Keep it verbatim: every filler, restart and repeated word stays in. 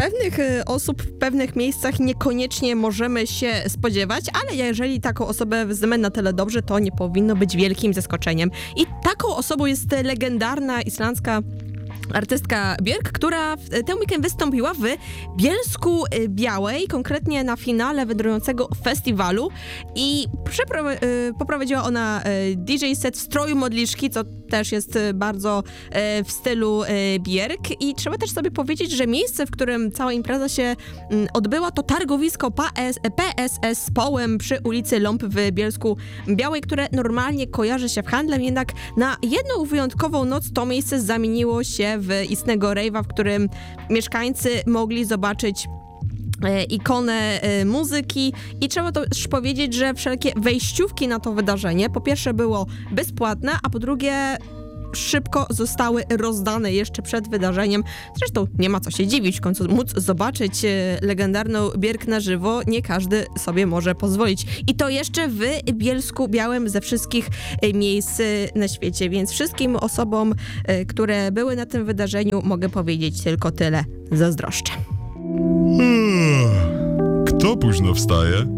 pewnych y, osób w pewnych miejscach niekoniecznie możemy się spodziewać, ale jeżeli taką osobę znamy na tyle dobrze, to nie powinno być wielkim zaskoczeniem. I taką osobą jest legendarna islandzka artystka Björk, która w ten weekend wystąpiła w Bielsku Białej, konkretnie na finale wędrującego festiwalu i przepro- poprowadziła ona D J set w stroju modliszki, co też jest bardzo w stylu Björk i trzeba też sobie powiedzieć, że miejsce, w którym cała impreza się odbyła, to targowisko P S S z Połem przy ulicy Ląb w Bielsku Białej, które normalnie kojarzy się w handlem, jednak na jedną wyjątkową noc to miejsce zamieniło się w istnego rave'a, w którym mieszkańcy mogli zobaczyć e, ikonę e, muzyki i trzeba też powiedzieć, że wszelkie wejściówki na to wydarzenie po pierwsze było bezpłatne, a po drugie szybko zostały rozdane jeszcze przed wydarzeniem. Zresztą nie ma co się dziwić, w końcu móc zobaczyć e, legendarną Björk na żywo nie każdy sobie może pozwolić. I to jeszcze w Bielsku Białym ze wszystkich e, miejsc e, na świecie, więc wszystkim osobom, e, które były na tym wydarzeniu, mogę powiedzieć tylko tyle. Zazdroszczę. Kto późno wstaje?